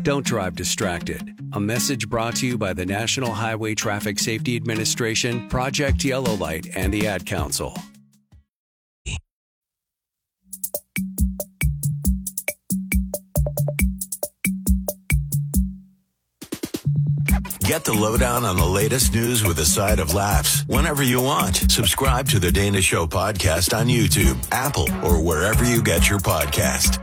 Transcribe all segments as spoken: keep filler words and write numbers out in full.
Don't drive distracted. A message brought to you by the National Highway Traffic Safety Administration, Project Yellow Light, and the Ad Council. Get the lowdown on the latest news with a side of laughs whenever you want. Subscribe to the Dana Show podcast on YouTube, Apple, or wherever you get your podcast.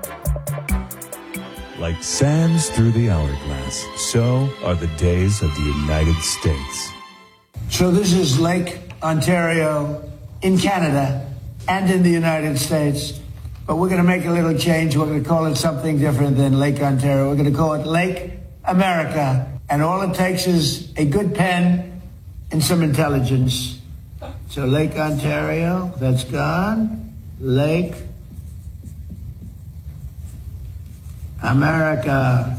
Like sands through the hourglass, so are the days of the United States. So this is Lake Ontario in Canada and in the United States. But we're going to make a little change. We're going to call it something different than Lake Ontario. We're going to call it Lake America. And all it takes is a good pen and some intelligence. So Lake Ontario, that's gone. Lake America.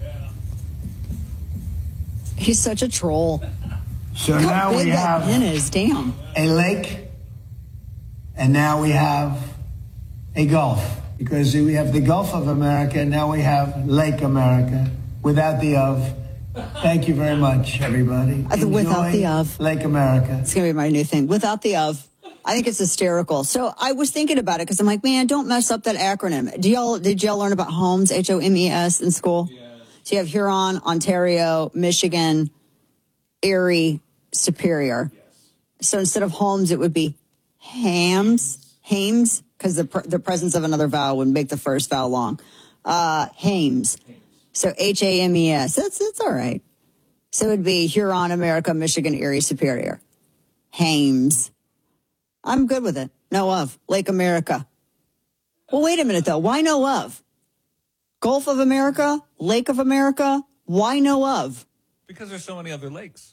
He's such a troll. So Look now how big we that have pen is. Damn. a lake, and now we have a gulf. Because we have the Gulf of America, and now we have Lake America, without the of. Thank you very much, everybody. Uh, without the of. Lake America. It's going to be my new thing. Without the of. I think it's hysterical. So I was thinking about it because I'm like, man, don't mess up that acronym. Do y'all, did y'all learn about HOMES, H O M E S, in school? Yes. So you have Huron, Ontario, Michigan, Erie, Superior. Yes. So instead of Holmes, it would be Hames, Hames, because the, pr- the presence of another vowel would make the first vowel long. Uh, Hames. So H A M E S. That's, that's all right. So it would be Huron, America, Michigan, Erie, Superior. Hames. I'm good with it. No of. Lake America. Well, wait a minute, though. Why no of? Gulf of America? Lake of America? Why no of? Because there's so many other lakes.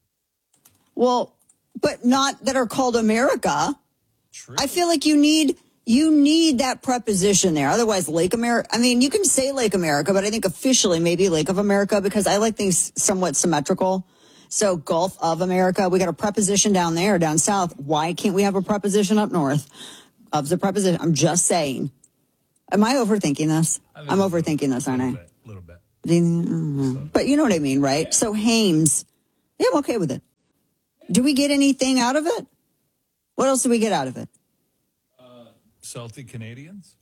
Well, but not that are called America. True. I feel like you need you need that preposition there. Otherwise, Lake America. I mean, you can say Lake America, but I think officially maybe Lake of America because I like things somewhat symmetrical. So Gulf of America, we got a preposition down there, down south. Why can't we have a preposition up north? Of's a preposition. I'm just saying. Am I overthinking this? I'm overthinking this, aren't I? A little bit. little bit. But you know what I mean, right? So Hames, yeah, I'm okay with it. Do we get anything out of it? What else do we get out of it? Uh, salty Canadians?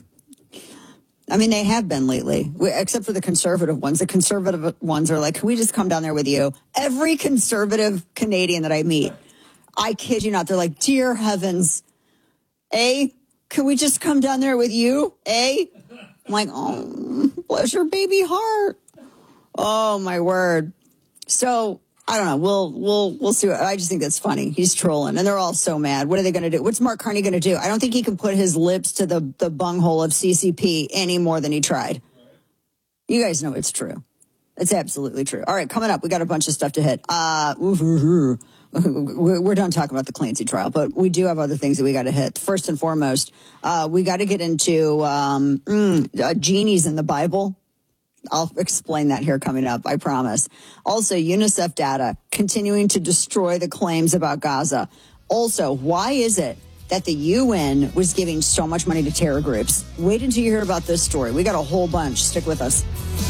I mean, they have been lately, we, except for the conservative ones. The conservative ones are like, can we just come down there with you? Every conservative Canadian that I meet, I kid you not, they're like, dear heavens, A, can we just come down there with you? A? I'm like, oh, bless your baby heart. Oh, my word. So, I don't know. We'll we'll we'll see. I just think that's funny. He's trolling, and they're all so mad. What are they going to do? What's Mark Carney going to do? I don't think he can put his lips to the the bunghole of C C P any more than he tried. You guys know it's true. It's absolutely true. All right, coming up, we got a bunch of stuff to hit. Uh, we're done talking about the Clancy trial, but we do have other things that we got to hit. First and foremost, uh, we got to get into um, mm, uh, genies in the Bible. I'll explain that here coming up, I promise. Also, UNICEF data continuing to destroy the claims about Gaza. Also, why is it that the U N was giving so much money to terror groups? Wait until you hear about this story. We got a whole bunch. Stick with us.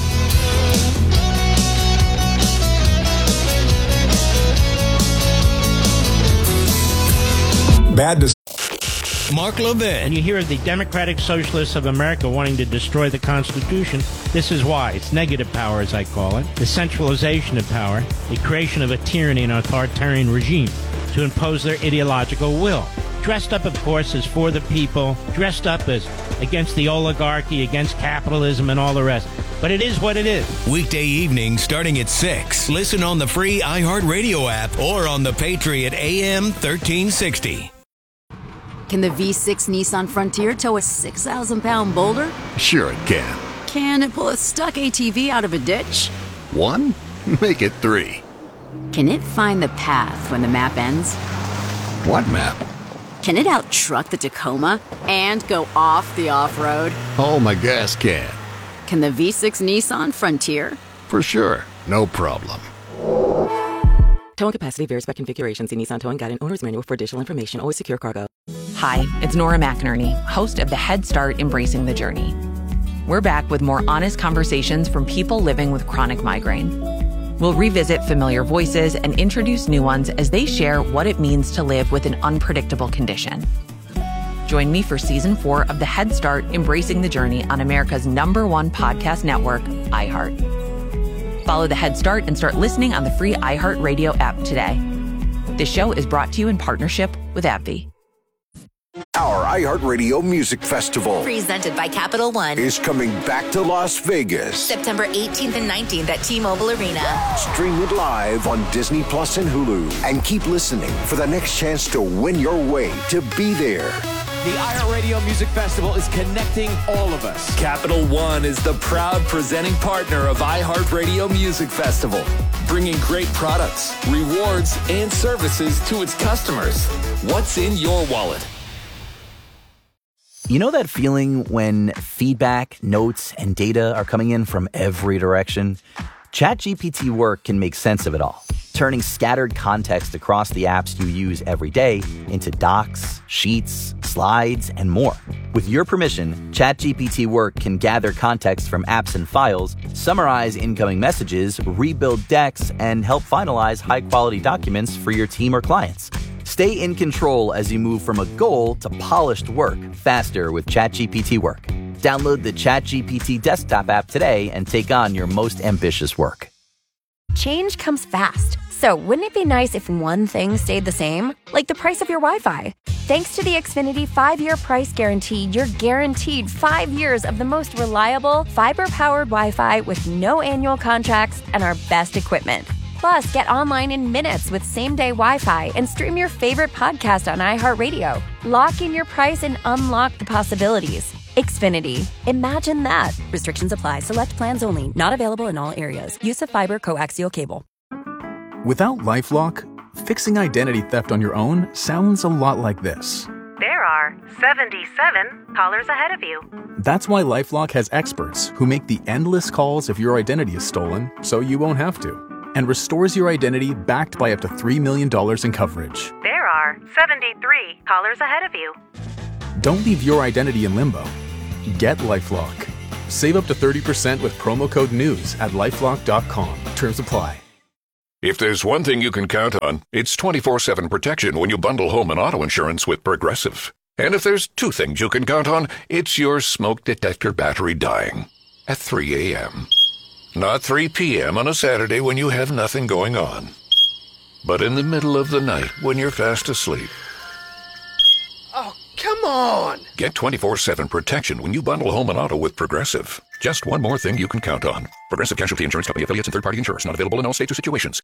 Bad to Mark Levin. And you hear the Democratic Socialists of America wanting to destroy the Constitution. This is why. It's negative power, as I call it. The centralization of power. The creation of a tyranny and authoritarian regime to impose their ideological will. Dressed up, of course, as for the people. Dressed up as against the oligarchy, against capitalism, and all the rest. But it is what it is. Weekday evening starting at six. Listen on the free iHeartRadio app or on the Patriot A M thirteen sixty. Can the V six Nissan Frontier tow a six thousand pound boulder? Sure it can. Can it pull a stuck A T V out of a ditch? One? Make it three. Can it find the path when the map ends? What map? Can it out-truck the Tacoma and go off the off-road? Oh, my gas can. Can the V six Nissan Frontier? For sure. No problem. Towing capacity varies by configuration. See Nissan Towing Guide and Owner's Manual for additional information. Always secure cargo. Hi, it's Nora McInerney, host of the Head Start Embracing the Journey. we're back with more honest conversations from people living with chronic migraine. We'll revisit familiar voices and introduce new ones as they share what it means to live with an unpredictable condition. Join me for season four of the Head Start Embracing the Journey on America's number one podcast network, iHeart. Follow the Head Start and start listening on the free iHeartRadio app today. This show is brought to you in partnership with AbbVie. Our iHeartRadio Music Festival, presented by Capital One, is coming back to Las Vegas. September eighteenth and nineteenth at T-Mobile Arena. Stream it live on Disney Plus and Hulu. And keep listening for the next chance to win your way to be there. The iHeartRadio Music Festival is connecting all of us. Capital One is the proud presenting partner of iHeartRadio Music Festival, bringing great products, rewards, and services to its customers. What's in your wallet? You know that feeling when feedback, notes, and data are coming in from every direction? ChatGPT Work can make sense of it all, turning scattered context across the apps you use every day into docs, sheets, slides, and more. With your permission, ChatGPT Work can gather context from apps and files, summarize incoming messages, rebuild decks, and help finalize high-quality documents for your team or clients. Stay in control as you move from a goal to polished work faster with ChatGPT Work. Download the ChatGPT desktop app today and take on your most ambitious work. Change comes fast, so wouldn't it be nice if one thing stayed the same? Like the price of your Wi-Fi. Thanks to the Xfinity five-year price guarantee, you're guaranteed five years of the most reliable, fiber-powered Wi-Fi with no annual contracts and our best equipment. Plus, get online in minutes with same-day Wi-Fi and stream your favorite podcast on iHeartRadio. Lock in your price and unlock the possibilities. Xfinity. Imagine that. Restrictions apply. Select plans only. Not available in all areas. Use of fiber coaxial cable. Without LifeLock, fixing identity theft on your own sounds a lot like this. There are seventy-seven callers ahead of you. That's why LifeLock has experts who make the endless calls if your identity is stolen, so you won't have to, and restores your identity backed by up to three million dollars in coverage. There are seventy-three callers ahead of you. Don't leave your identity in limbo. Get LifeLock. Save up to thirty percent with promo code NEWS at lifelock dot com. Terms apply. If there's one thing you can count on, it's twenty-four seven protection when you bundle home and auto insurance with Progressive. And if there's two things you can count on, it's your smoke detector battery dying at three a.m. Not three p.m. on a Saturday when you have nothing going on, but in the middle of the night when you're fast asleep. Oh, come on! Get twenty-four seven protection when you bundle home and auto with Progressive. Just one more thing you can count on. Progressive Casualty Insurance Company affiliates and third-party insurers. Not available in all states or situations.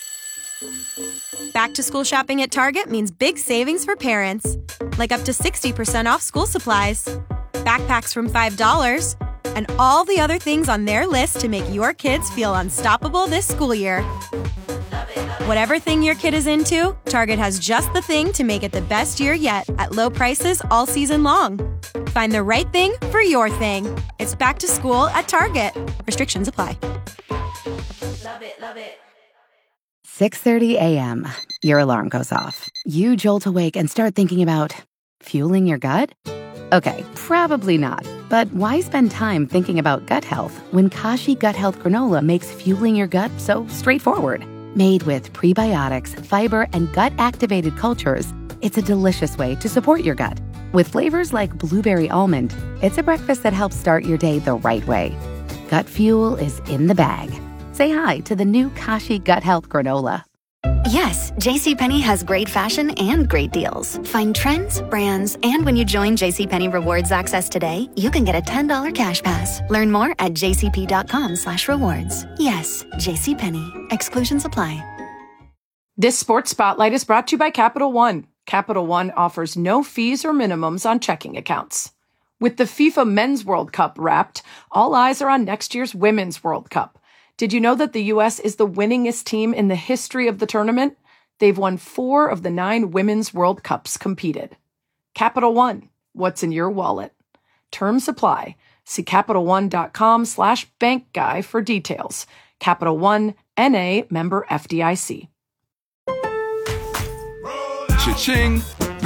Back to school shopping at Target means big savings for parents. Like up to sixty percent off school supplies, backpacks from five dollars, and all the other things on their list to make your kids feel unstoppable this school year. Whatever thing your kid is into, Target has just the thing to make it the best year yet at low prices all season long. Find the right thing for your thing. It's back to school at Target. Restrictions apply. Love it, love it. six thirty a.m. Your alarm goes off. You jolt awake and start thinking about fueling your gut? Okay, probably not. But why spend time thinking about gut health when Kashi Gut Health Granola makes fueling your gut so straightforward? Made with prebiotics, fiber, and gut-activated cultures, it's a delicious way to support your gut. With flavors like blueberry almond, it's a breakfast that helps start your day the right way. Gut fuel is in the bag. Say hi to the new Kashi Gut Health Granola. Yes, JCPenney has great fashion and great deals. Find trends, brands, and when you join JCPenney Rewards Access today, you can get a ten dollars cash pass. Learn more at jcp.com slash rewards. Yes, JCPenney. Exclusions apply. This Sports Spotlight is brought to you by Capital One. Capital One offers no fees or minimums on checking accounts. With the FIFA Men's World Cup wrapped, all eyes are on next year's Women's World Cup. Did you know that the U S is the winningest team in the history of the tournament? They've won four of the nine Women's World Cups competed. Capital One, what's in your wallet? Terms apply. See CapitalOne.com slash bank guy for details. Capital One, N A member F D I C. Cha-ching.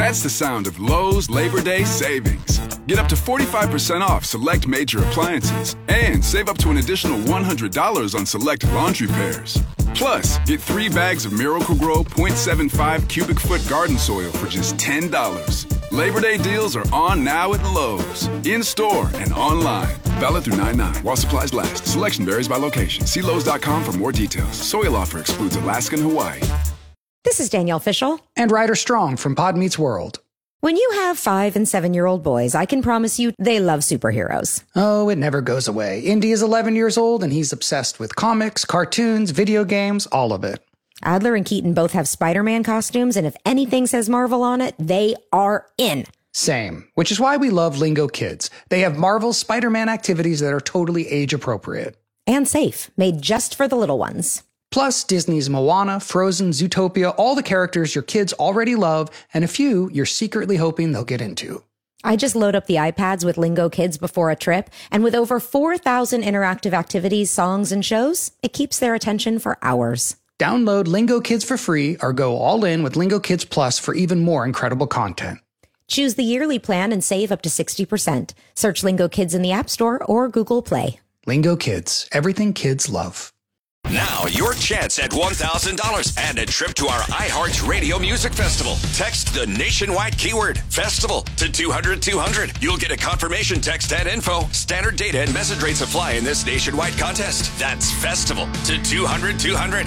That's the sound of Lowe's Labor Day savings. Get up to forty-five percent off select major appliances and save up to an additional one hundred dollars on select laundry pairs. Plus, get three bags of Miracle-Gro point seven five cubic foot garden soil for just ten dollars. Labor Day deals are on now at Lowe's, in-store and online. Valid through nine nine while supplies last. Selection varies by location. See Lowe's dot com for more details. Soil offer excludes Alaska and Hawaii. This is Danielle Fishel. And Ryder Strong from Pod Meets World. When you have five and seven-year-old boys, I can promise you they love superheroes. Oh, it never goes away. Indy is eleven years old, and he's obsessed with comics, cartoons, video games, all of it. Adler and Keaton both have Spider-Man costumes, and if anything says Marvel on it, they are in. Same, which is why we love Lingo Kids. They have Marvel's Spider-Man activities that are totally age-appropriate. And safe, made just for the little ones. Plus, Disney's Moana, Frozen, Zootopia, all the characters your kids already love, and a few you're secretly hoping they'll get into. I just load up the iPads with Lingo Kids before a trip, and with over four thousand interactive activities, songs, and shows, it keeps their attention for hours. Download Lingo Kids for free or go all in with Lingo Kids Plus for even more incredible content. Choose the yearly plan and save up to sixty percent. Search Lingo Kids in the App Store or Google Play. Lingo Kids, everything kids love. Now, your chance at one thousand dollars and a trip to our iHeart Radio Music Festival. Text the nationwide keyword FESTIVAL to two hundred two hundred. You'll get a confirmation text and info. Standard data and message rates apply in this nationwide contest. That's FESTIVAL to two hundred two hundred.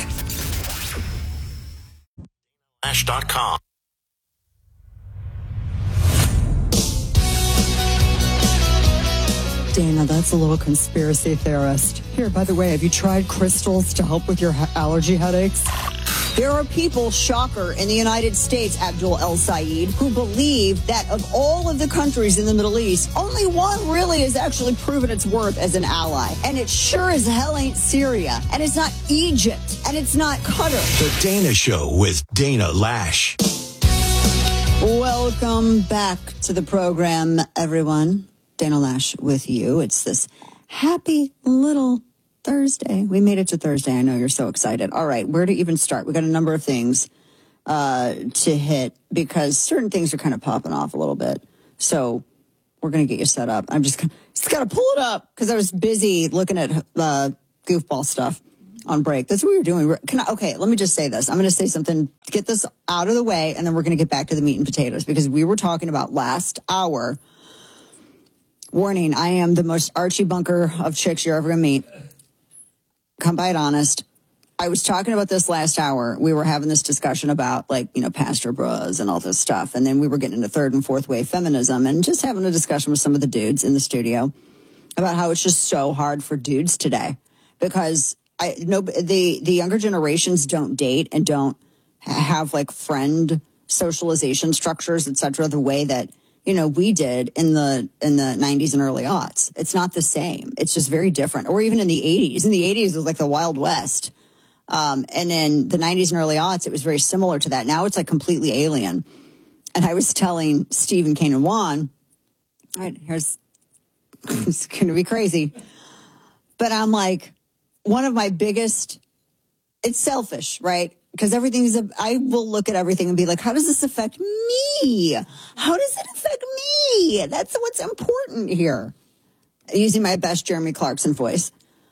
Lash dot com. Dana, that's a little conspiracy theorist. Here, by the way, have you tried crystals to help with your ha- allergy headaches? There are people, shocker, in the United States, Abdul El Sayed, who believe that of all of the countries in the Middle East, only one really has actually proven its worth as an ally. And it sure as hell ain't Syria. And it's not Egypt. And it's not Qatar. The Dana Show with Dana Lash. Welcome back to the program, everyone. Dana Lash with you. It's this happy little Thursday. We made it to Thursday. I know you're so excited. All right, where to even start? We got a number of things uh, to hit because certain things are kind of popping off a little bit. So we're going to get you set up. I'm just, just got to pull it up because I was busy looking at uh, goofball stuff on break. That's what we were doing. Can I, okay, let me just say this. I'm going to say something to get this out of the way, and then we're going to get back to the meat and potatoes because we were talking about last hour. Warning, I am the most Archie Bunker of chicks you're ever going to meet. Come by it honest. I was talking about this last hour. We were having this discussion about, like, you know, pastor bras and all this stuff. And then we were getting into third and fourth wave feminism and just having a discussion with some of the dudes in the studio about how it's just so hard for dudes today because I no the, the younger generations don't date and don't have, like, friend socialization structures, et cetera, the way that, you know, we did in the in the nineties and early aughts. It's not the same. It's just very different. Or even in the eighties. In the eighties, it was like the Wild West. Um, and in the nineties and early aughts, it was very similar to that. Now it's like completely alien. And I was telling Steve and Kane and Juan, all right, here's, it's going to be crazy. But I'm like, one of my biggest, it's selfish, right? Because everything is, a, I will look at everything and be like, how does this affect me? How does it affect me? That's what's important here. Using my best Jeremy Clarkson voice.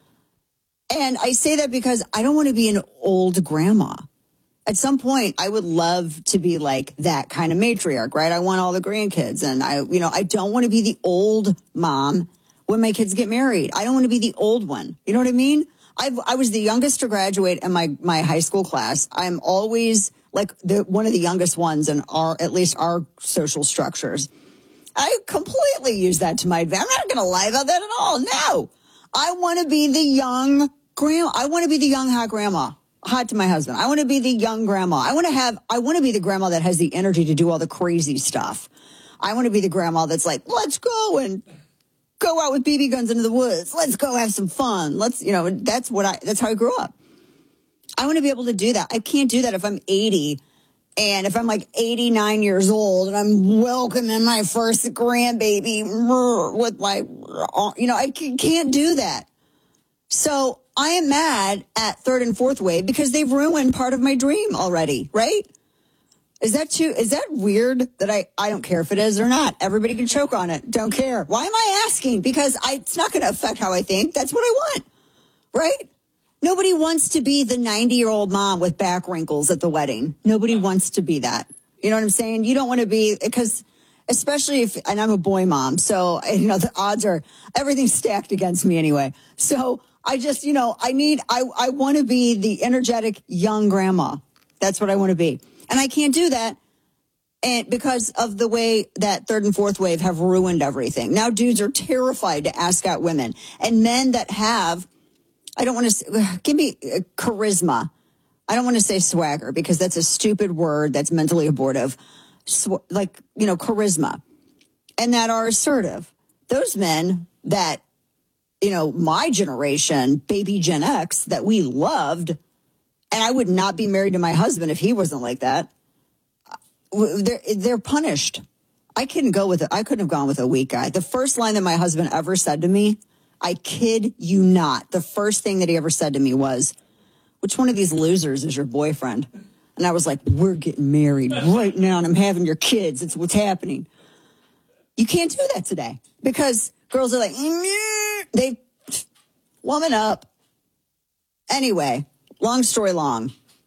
And I say that because I don't want to be an old grandma. At some point, I would love to be like that kind of matriarch, right? I want all the grandkids. And I, you know, I don't want to be the old mom when my kids get married. I don't want to be the old one. You know what I mean? I've, I was the youngest to graduate in my, my high school class. I'm always like the one of the youngest ones in our, at least our social structures. I completely use that to my advantage. I'm not going to lie about that at all. No, I want to be the young grandma. I want to be the young hot grandma. Hot to my husband. I want to be the young grandma. I want to have, I want to be the grandma that has the energy to do all the crazy stuff. I want to be the grandma that's like, let's go and go out with B B guns into the woods. Let's go have some fun. Let's, you know, that's what I, that's how I grew up. I want to be able to do that. I can't do that if I'm eighty and if I'm like eighty-nine years old and I'm welcoming my first grandbaby with my, you know, I can't do that. So I am mad at third and fourth wave because they've ruined part of my dream already, right? Is that too, is that weird that I, I don't care if it is or not. Everybody can choke on it. Don't care. Why am I asking? Because I, it's not going to affect how I think. That's what I want. Right? Nobody wants to be the ninety-year-old mom with back wrinkles at the wedding. Nobody wants to be that. You know what I'm saying? You don't want to be, because especially if, and I'm a boy mom, so, you know, the odds are, everything's stacked against me anyway. So I just, you know, I need, I, I want to be the energetic young grandma. That's what I want to be. And I can't do that, and because of the way that third and fourth wave have ruined everything. Now dudes are terrified to ask out women. And men that have, I don't want to say, give me charisma. I don't want to say swagger because that's a stupid word that's mentally abortive. Sw- like, you know, charisma. And that are assertive. Those men that, you know, my generation, baby Gen X, that we loved, and I would not be married to my husband if he wasn't like that. They're, they're punished. I couldn't go with it. I couldn't have gone with a weak guy. The first line that my husband ever said to me, I kid you not, the first thing that he ever said to me was, which one of these losers is your boyfriend? And I was like, we're getting married right now and I'm having your kids. It's what's happening. You can't do that today because girls are like, they woman up. Anyway. Long story long,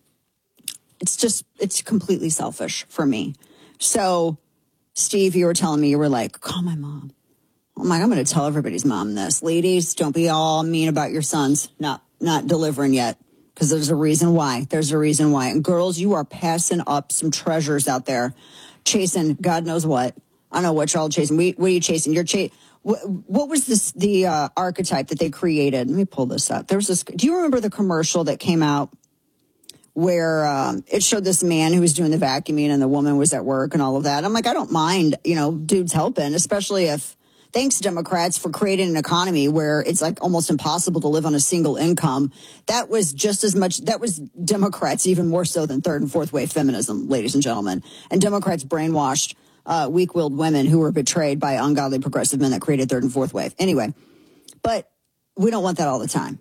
it's just, it's completely selfish for me. So, Steve, you were telling me, you were like, call my mom. I'm like, I'm going to tell everybody's mom this. Ladies, don't be all mean about your sons not not delivering yet, because there's a reason why. There's a reason why. And girls, you are passing up some treasures out there, chasing God knows what. I don't know what you're all chasing. What, what are you chasing? You're chasing. What, what was this, the uh, archetype that they created? Let me pull this up. There was this. Do you remember the commercial that came out where um, it showed this man who was doing the vacuuming and the woman was at work and all of that? I'm like, I don't mind, you know, dudes helping, especially if, thanks Democrats for creating an economy where it's like almost impossible to live on a single income. That was just as much, that was Democrats even more so than third and fourth wave feminism, ladies and gentlemen. And Democrats brainwashed Uh, weak-willed women who were betrayed by ungodly progressive men that created third and fourth wave. Anyway, but we don't want that all the time.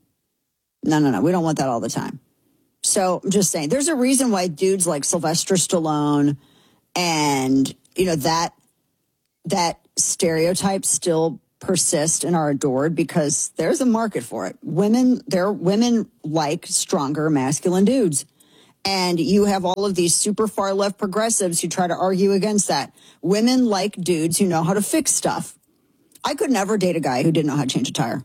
No, no, no. We don't want that all the time. So I'm just saying, there's a reason why dudes like Sylvester Stallone and, you know, that that stereotype still persist and are adored because there's a market for it. Women, there, women like stronger masculine dudes. And you have all of these super far left progressives who try to argue against that. Women like dudes who know how to fix stuff. I could never date a guy who didn't know how to change a tire.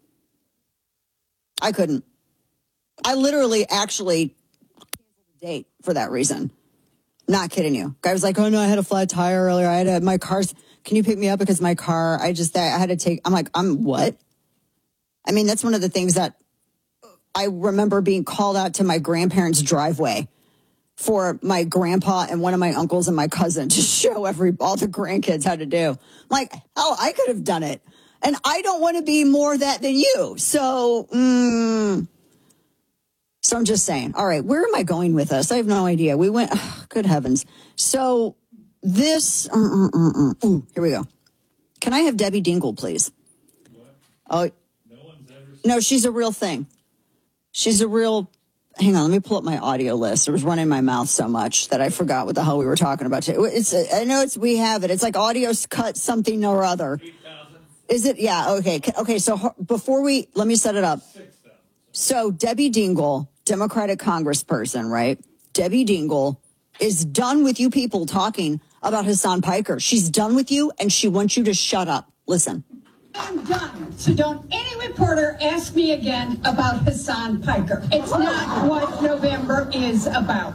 I couldn't. I literally actually canceled a date for that reason. Not kidding you. Guy was like, oh no, I had a flat tire earlier. I had a, my car's, can you pick me up because my car, I just, I had to take, I'm like, I'm what? I mean, that's one of the things that I remember being called out to my grandparents' driveway for my grandpa and one of my uncles and my cousin to show every all the grandkids how to do. I'm like, hell, I could have done it. And I don't want to be more that than you. So, mm, so I'm just saying, all right, where am I going with this? I have no idea. We went, oh, good heavens. So this, uh, uh, uh, uh, ooh, here we go. Can I have Debbie Dingle, please? What? Oh, no, one's ever no, she's a real thing. She's a real, hang on, let me pull up my audio list. It was running my mouth so much that I forgot what the hell we were talking about today. It's, I know it's, we have it. It's like audio cut something or other. Is it? Yeah, okay. Okay, so before we, let me set it up. So Debbie Dingle, Democratic congressperson, right? Debbie Dingle is done with you people talking about Hassan Piker. She's done with you and she wants you to shut up. Listen. I'm done. So don't any reporter ask me again about Hassan Piker. It's not what November is about.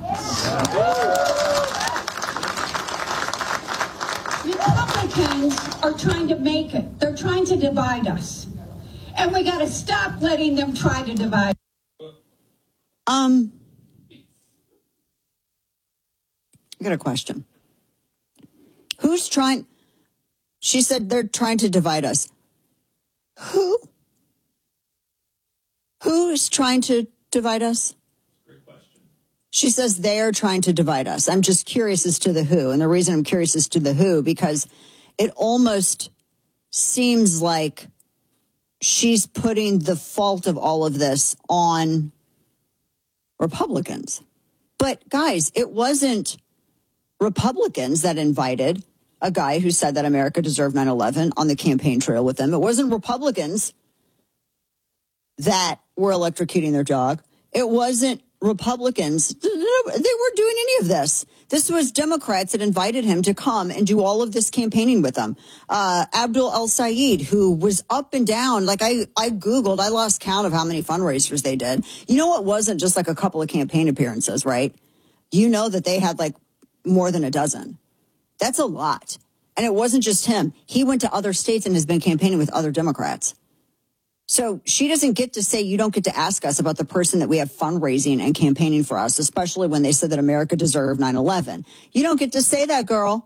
Republicans are trying to make it. They're trying to divide us. And we got to stop letting them try to divide. Um, I got a question. Who's trying? She said they're trying to divide us. Who? Who is trying to divide us? Great question. She says they're trying to divide us. I'm just curious as to the who. And the reason I'm curious as to the who, because it almost seems like she's putting the fault of all of this on Republicans. But guys, it wasn't Republicans that invited a guy who said that America deserved nine eleven on the campaign trail with them. It wasn't Republicans that were electrocuting their dog. It wasn't Republicans. They weren't doing any of this. This was Democrats that invited him to come and do all of this campaigning with them. Uh, Abdul El-Sayed, who was up and down. Like I, I Googled, I lost count of how many fundraisers they did. You know, it wasn't just like a couple of campaign appearances, right? You know that they had like more than a dozen. That's a lot. And it wasn't just him. He went to other states and has been campaigning with other Democrats. So she doesn't get to say, you don't get to ask us about the person that we have fundraising and campaigning for us, especially when they said that America deserved nine eleven. You don't get to say that, girl.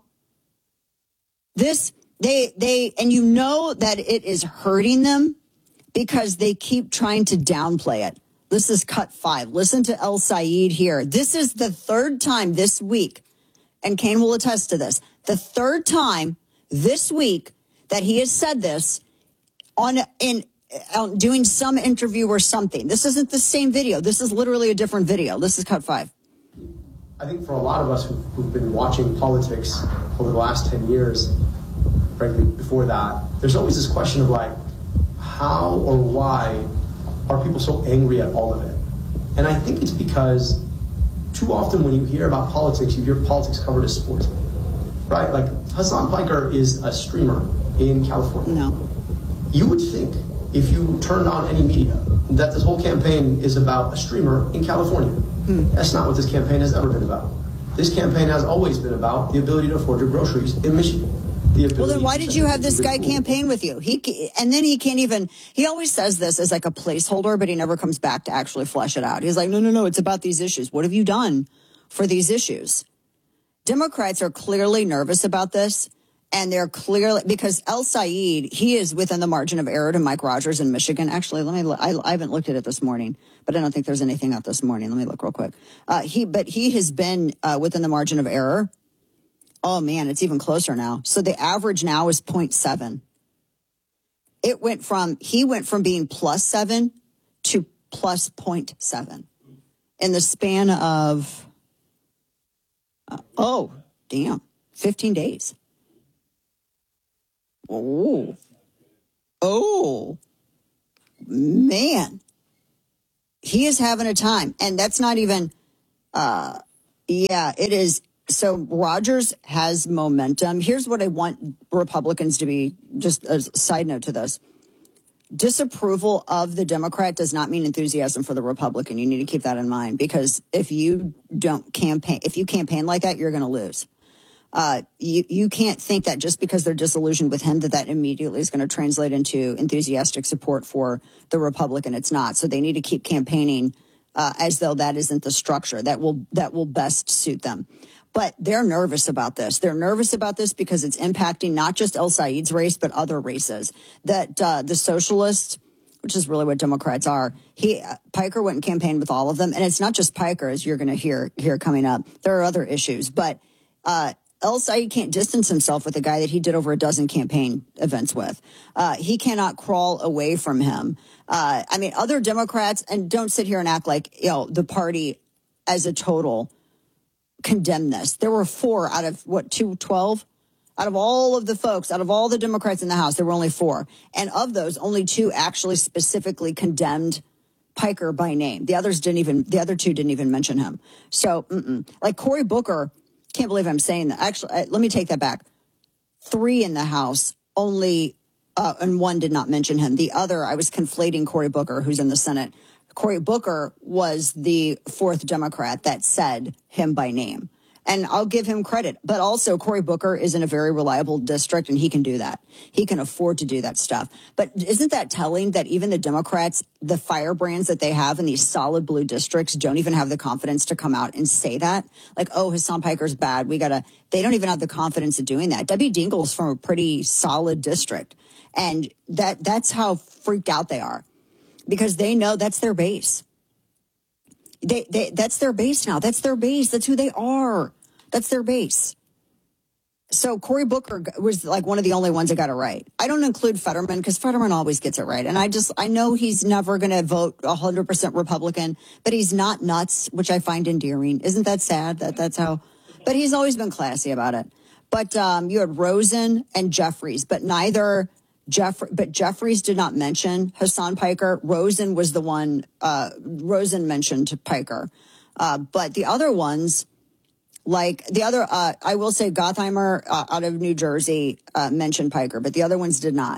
This, they, they, and you know that it is hurting them because they keep trying to downplay it. This is cut five. Listen to El-Sayed here. This is the third time this week, and Kane will attest to this, the third time this week that he has said this on in uh, doing some interview or something. This isn't the same video. This is literally a different video. This is cut five. I think for a lot of us who've, who've been watching politics over the last ten years, frankly, before that, there's always this question of like, how or why are people so angry at all of it? And I think it's because too often when you hear about politics, you hear politics covered as sports, right? Like Hassan Piker is a streamer in California. No. You would think if you turned on any media that this whole campaign is about a streamer in California. Hmm. That's not what this campaign has ever been about. This campaign has always been about the ability to afford your groceries in Michigan. The well, then why did you have this guy campaign with you? He and then he can't even, he always says this as like a placeholder, but he never comes back to actually flesh it out. He's like, no, no, no, it's about these issues. What have you done for these issues? Democrats are clearly nervous about this, and they're clearly, because El-Sayed, he is within the margin of error to Mike Rogers in Michigan. Actually, let me, I, I haven't looked at it this morning, but I don't think there's anything out this morning. Let me look real quick. Uh, he, but he has been uh, within the margin of error. Oh, man, it's even closer now. So the average now is zero point seven. It went from, he went from being plus seven to plus zero point seven in the span of, uh, oh, damn, fifteen days. Oh, oh, man. He is having a time. And that's not even, uh, yeah, it is. So Rogers has momentum. Here's what I want Republicans to be, just a side note to this. Disapproval of the Democrat does not mean enthusiasm for the Republican. You need to keep that in mind, because if you don't campaign, if you campaign like that, you're going to lose. Uh, you, you can't think that just because they're disillusioned with him, that that immediately is going to translate into enthusiastic support for the Republican. It's not. So they need to keep campaigning uh, as though that isn't the structure that will, that will best suit them. But they're nervous about this. They're nervous about this because it's impacting not just El-Sayed's race, but other races. That uh, the socialists, which is really what Democrats are, he uh, Piker went and campaigned with all of them. And it's not just Piker, as you're going to hear here coming up. There are other issues. But uh, El-Sayed can't distance himself with a guy that he did over a dozen campaign events with. Uh, he cannot crawl away from him. Uh, I mean, other Democrats, and don't sit here and act like, you know, the party as a total condemn this. There were four out of, what, two twelve? Out of all of the folks, out of all the Democrats in the House, there were only four. And of those, only two actually specifically condemned Piker by name. The others didn't even, the other two didn't even mention him. So, mm-mm. Like Cory Booker, can't believe I'm saying that. Actually, uh, let me take that back. Three in the House, only, uh, and one did not mention him. The other, I was conflating Cory Booker, who's in the Senate. Cory Booker was the fourth Democrat that said him by name. And I'll give him credit. But also, Cory Booker is in a very reliable district, and he can do that. He can afford to do that stuff. But isn't that telling that even the Democrats, the firebrands that they have in these solid blue districts, don't even have the confidence to come out and say that? Like, oh, Hassan Piker's bad. We got to, they don't even have the confidence of doing that. Debbie Dingle's from a pretty solid district. And that that's how freaked out they are. Because they know that's their base. They, they, that's their base now. That's their base. That's who they are. That's their base. So Cory Booker was like one of the only ones that got it right. I don't include Fetterman because Fetterman always gets it right. And I just, I know he's never going to vote one hundred percent Republican, but he's not nuts, which I find endearing. Isn't that sad that that's how But he's always been classy about it. But um, you had Rosen and Jeffries, but neither Jeff, but Jeffries did not mention Hassan Piker. Rosen was the one, uh, Rosen mentioned Piker. Uh, but the other ones, like the other, uh, I will say Gottheimer uh, out of New Jersey uh, mentioned Piker, but the other ones did not.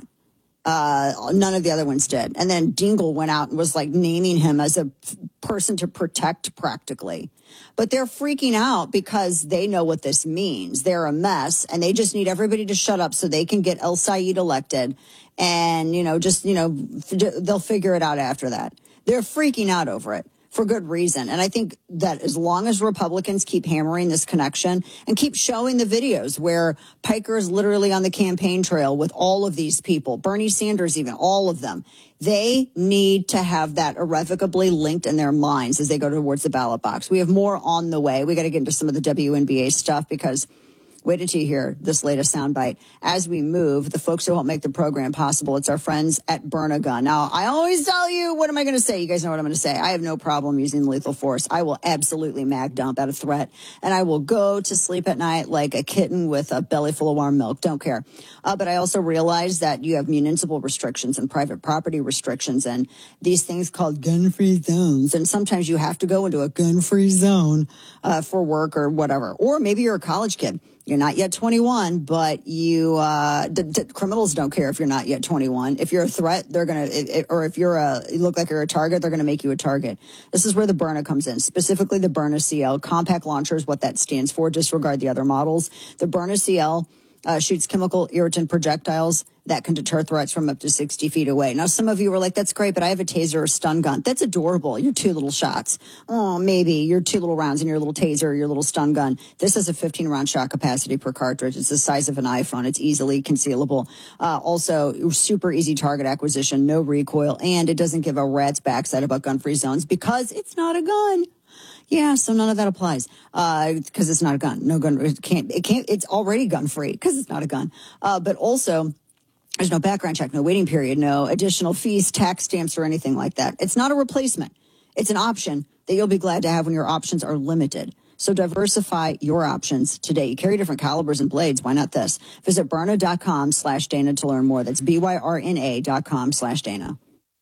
Uh, none of the other ones did. And then Dingle went out and was like naming him as a person to protect practically. But they're freaking out because they know what this means. They're a mess and they just need everybody to shut up so they can get El Sayed elected. And, you know, just, you know, they'll figure it out after that. They're freaking out over it. For good reason. And I think that as long as Republicans keep hammering this connection and keep showing the videos where Piker is literally on the campaign trail with all of these people, Bernie Sanders, even all of them, they need to have that irrevocably linked in their minds as they go towards the ballot box. We have more on the way. We got to get into some of the W N B A stuff because wait until you hear this latest soundbite. As we move, the folks who help make the program possible, it's our friends at Burn-A-Gun. Now, I always tell you, what am I going to say? You guys know what I'm going to say. I have no problem using lethal force. I will absolutely mag dump at a threat, and I will go to sleep at night like a kitten with a belly full of warm milk. Don't care. Uh, but I also realize that you have municipal restrictions and private property restrictions and these things called gun-free zones. And sometimes you have to go into a gun-free zone uh, for work or whatever. Or maybe you're a college kid. You're not yet twenty-one, but you, uh, d- d- criminals don't care if you're not yet twenty-one. If you're a threat, they're going to, or if you're a, you look like you're a target, they're going to make you a target. This is where the Byrna comes in, specifically the Byrna C L. Compact launcher is what that stands for. Disregard the other models. The Byrna C L uh, shoots chemical irritant projectiles that can deter threats from up to sixty feet away. Now, some of you were like, that's great, but I have a taser or a stun gun. That's adorable. Your two little shots. Oh, maybe your two little rounds in your little taser or your little stun gun. This has a fifteen round shot capacity per cartridge. It's the size of an iPhone. It's easily concealable. Uh, also, super easy target acquisition, no recoil, and it doesn't give a rat's backside about gun-free zones because it's not a gun. Yeah, so none of that applies uh, because it's not a gun. No gun. It can't. It can't. It's already gun-free because it's not a gun. Uh, but also, there's no background check, no waiting period, no additional fees, tax stamps, or anything like that. It's not a replacement. It's an option that you'll be glad to have when your options are limited. So diversify your options today. You carry different calibers and blades. Why not this? Visit Byrna.com slash Dana to learn more. That's B Y R N A dot com slash Dana.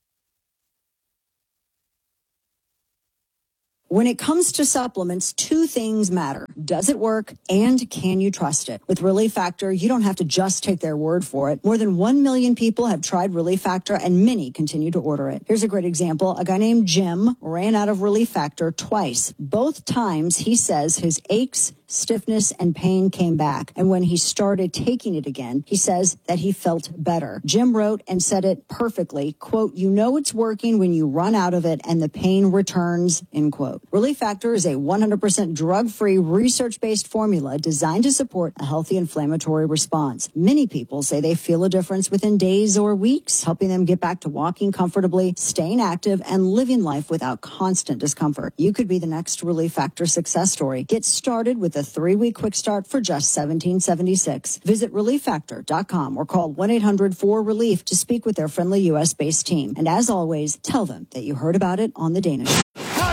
When it comes to supplements, two things matter. Does it work and can you trust it? With Relief Factor, you don't have to just take their word for it. More than one million people have tried Relief Factor and many continue to order it. Here's a great example. A guy named Jim ran out of Relief Factor twice. Both times he says his aches, stiffness, and pain came back. And when he started taking it again, he says that he felt better. Jim wrote and said it perfectly, quote, you know it's working when you run out of it and the pain returns, end quote. Relief Factor is a one hundred percent drug-free, research-based formula designed to support a healthy inflammatory response. Many people say they feel a difference within days or weeks, helping them get back to walking comfortably, staying active, and living life without constant discomfort. You could be the next Relief Factor success story. Get started with a three-week quick start for just seventeen seventy-six. Visit relief factor dot com or call one eight hundred four relief to speak with their friendly U S-based team. And as always, tell them that you heard about it on The Dana Show.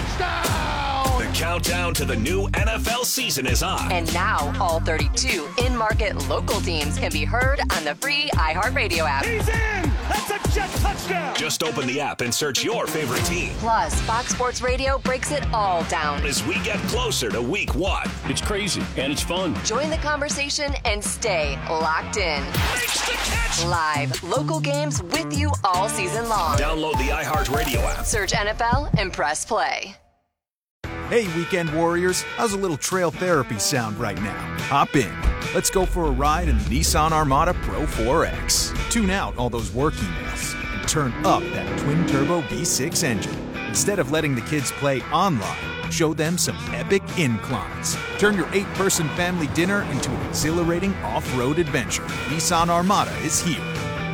The countdown to the new N F L season is on. And now all thirty-two in-market local teams can be heard on the free iHeartRadio app. He's in! That's a jet touchdown! Just open the app and search your favorite team. Plus, Fox Sports Radio breaks it all down as we get closer to week one. It's crazy and it's fun. Join the conversation and stay locked in. Makes the catch! Live, local games with you all season long. Download the iHeartRadio app. Search N F L and press play. Hey, weekend warriors, how's a little trail therapy sound right now? Hop in. Let's go for a ride in the Nissan Armada Pro four X. Tune out all those work emails and turn up that twin-turbo V six engine. Instead of letting the kids play online, show them some epic inclines. Turn your eight-person family dinner into an exhilarating off-road adventure. Nissan Armada is here.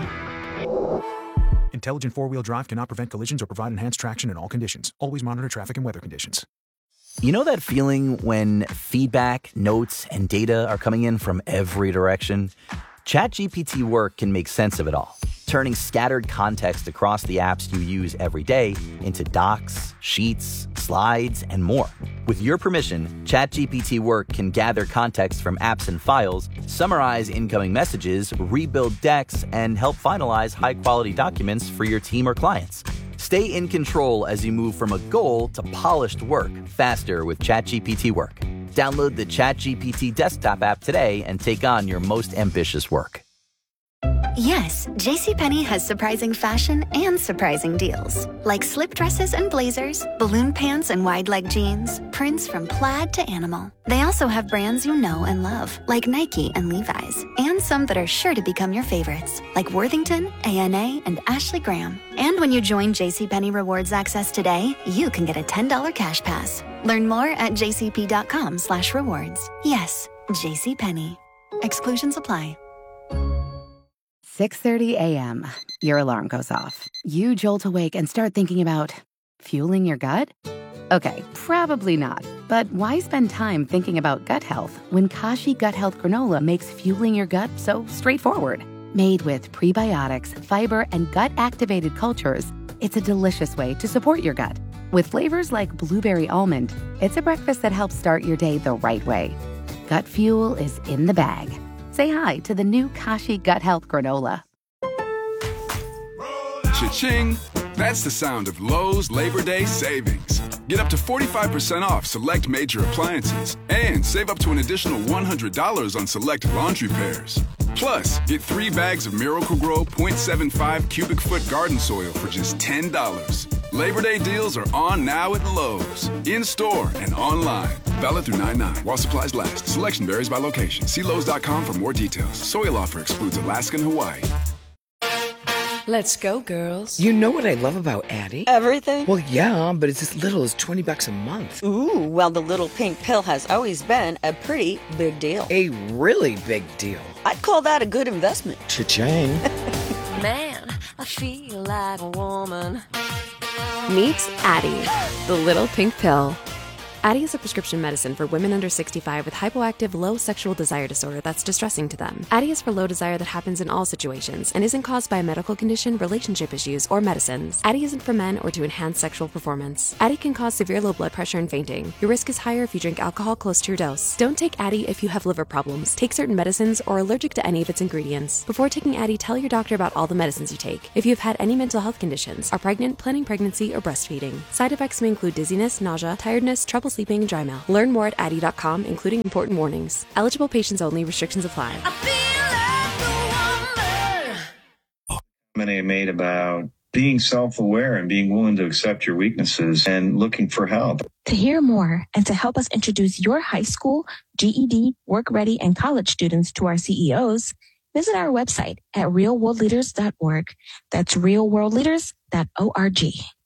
Intelligent four-wheel drive cannot prevent collisions or provide enhanced traction in all conditions. Always monitor traffic and weather conditions. You know that feeling when feedback, notes, and data are coming in from every direction? ChatGPT Work can make sense of it all, turning scattered context across the apps you use every day into docs, sheets, slides, and more. With your permission, ChatGPT Work can gather context from apps and files, summarize incoming messages, rebuild decks, and help finalize high-quality documents for your team or clients. Stay in control as you move from a goal to polished work faster with ChatGPT Work. Download the ChatGPT desktop app today and take on your most ambitious work. Yes, JCPenney has surprising fashion and surprising deals. Like slip dresses and blazers, balloon pants and wide leg jeans, prints from plaid to animal. They also have brands you know and love, like Nike and Levi's, and some that are sure to become your favorites, like Worthington, A N A, and Ashley Graham. And when you join JCPenney Rewards Access today, you can get a ten dollars cash pass. Learn more at jcp.com slash rewards. Yes, JCPenney. Exclusions apply. six thirty a.m. Your alarm goes off. You jolt awake and start thinking about fueling your gut? Okay, probably not. But why spend time thinking about gut health when Kashi Gut Health Granola makes fueling your gut so straightforward? Made with prebiotics, fiber, and gut-activated cultures, it's a delicious way to support your gut. With flavors like blueberry almond, it's a breakfast that helps start your day the right way. Gut fuel is in the bag. Say hi to the new Kashi Gut Health Granola. Cha-ching! That's the sound of Lowe's Labor Day savings. Get up to forty-five percent off select major appliances and save up to an additional one hundred dollars on select laundry pairs. Plus, get three bags of Miracle-Gro point seven five cubic foot garden soil for just ten dollars. Labor Day deals are on now at Lowe's, in-store and online. Valid through nine nine while supplies last. Selection varies by location. See Lowe's dot com for more details. Soil offer excludes Alaska and Hawaii. Let's go, girls. You know what I love about Addie? Everything? Well, yeah, but it's as little as twenty bucks a month. Ooh, well, the little pink pill has always been a pretty big deal. A really big deal. I'd call that a good investment. Cha-ching. Man, I feel like a woman. Meet Addie, the little pink pill. Addie is a prescription medicine for women under sixty-five with hypoactive low sexual desire disorder that's distressing to them. Addie is for low desire that happens in all situations and isn't caused by a medical condition, relationship issues, or medicines. Addie isn't for men or to enhance sexual performance. Addie can cause severe low blood pressure and fainting. Your risk is higher if you drink alcohol close to your dose. Don't take Addie if you have liver problems, take certain medicines, or are allergic to any of its ingredients. Before taking Addie, tell your doctor about all the medicines you take. If you have had any mental health conditions, are pregnant, planning pregnancy, or breastfeeding. Side effects may include dizziness, nausea, tiredness, trouble sleeping, and dry mouth. Learn more at addie dot com, including important warnings. Eligible patients only. Restrictions apply. Many made about being self-aware and being willing to accept your weaknesses and looking for help. To hear more and to help us introduce your high school, G E D, work ready, and college students to our C E Os, visit our website at real world leaders dot org. That's real world leaders dot org.